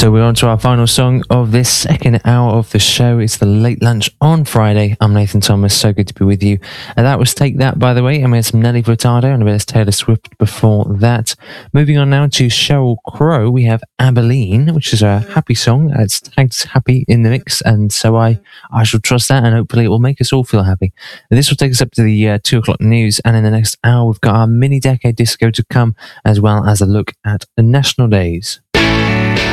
So we're on to our final song of this second hour of the show. It's the Late Lunch on Friday. I'm Nathan Thomas. So good to be with you. And that was Take That, by the way. And we had some Nelly Furtado and a bit of Taylor Swift before that. Moving on now to Sheryl Crow, we have Abilene, which is a happy song. It's tagged happy in the mix. And so I shall trust that, and hopefully it will make us all feel happy. And this will take us up to the 2 o'clock news. And in the next hour, we've got our mini decade disco to come, as well as a look at the national days.